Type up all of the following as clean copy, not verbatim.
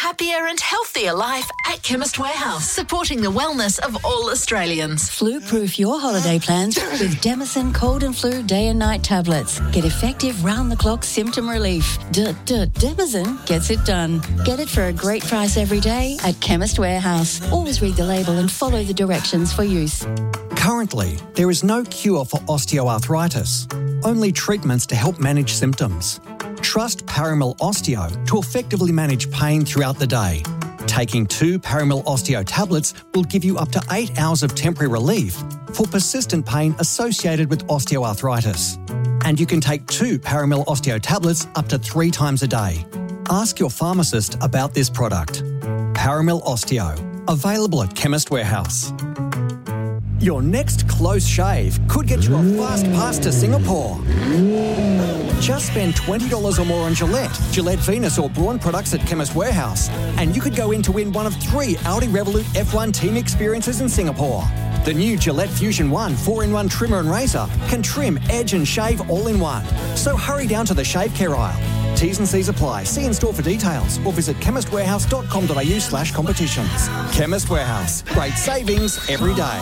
happier and healthier life at Chemist Warehouse, supporting the wellness of all Australians. Flu-proof your holiday plans with Demison Cold and Flu Day and Night tablets. Get effective round-the-clock symptom relief. Demison gets it done. Get it for a great price every day at Chemist Warehouse. Always read the label and follow the directions for use. Currently, there is no cure for osteoarthritis, only treatments to help manage symptoms. Trust Paramil Osteo to effectively manage pain throughout the day. Taking 2 Paramil Osteo tablets will give you up to 8 hours of temporary relief for persistent pain associated with osteoarthritis. And you can take 2 Paramil Osteo tablets up to 3 times a day. Ask your pharmacist about this product. Paramil Osteo, available at Chemist Warehouse. Your next close shave could get you a fast pass to Singapore. Just spend $20 or more on Gillette Venus or Braun products at Chemist Warehouse, and you could go in to win one of 3 Audi Revolut F1 team experiences in Singapore. The new Gillette Fusion 1 4-in-1 trimmer and razor can trim, edge and shave all in one. So hurry down to the shave care aisle. T's and C's apply. See in store for details or visit chemistwarehouse.com.au/competitions. Chemist Warehouse. Great savings every day.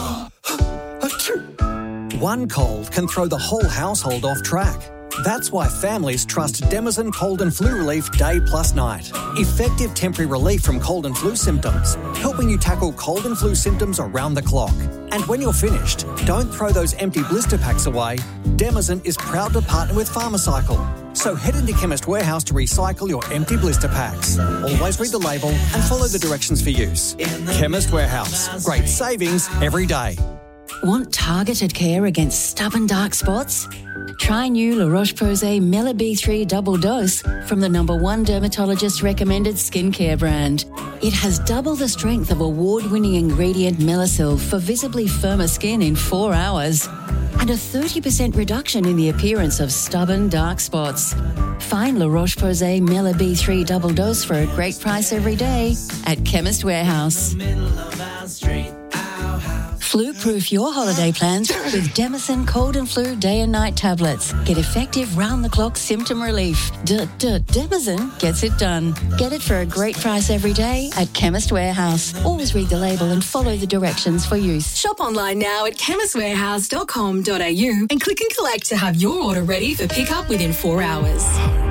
One cold can throw the whole household off track. That's why families trust Demison Cold and Flu Relief Day plus Night. Effective temporary relief from cold and flu symptoms, helping you tackle cold and flu symptoms around the clock. And when you're finished, don't throw those empty blister packs away. Demison is proud to partner with Pharmacycle. So head into Chemist Warehouse to recycle your empty blister packs. Always read the label and follow the directions for use. Chemist Warehouse. Great savings every day. Want targeted care against stubborn dark spots? Try new La Roche-Posay Mela B3 Double Dose from the #1 dermatologist recommended skincare brand. It has double the strength of award-winning ingredient Melasil for visibly firmer skin in 4 hours and a 30% reduction in the appearance of stubborn dark spots. Find La Roche-Posay Mela B3 Double Dose for a great price every day at Chemist Warehouse. Flu-proof your holiday plans with Demison Cold and Flu Day and Night tablets. Get effective round-the-clock symptom relief. Demison gets it done. Get it for a great price every day at Chemist Warehouse. Always read the label and follow the directions for use. Shop online now at chemistwarehouse.com.au and click and collect to have your order ready for pickup within 4 hours.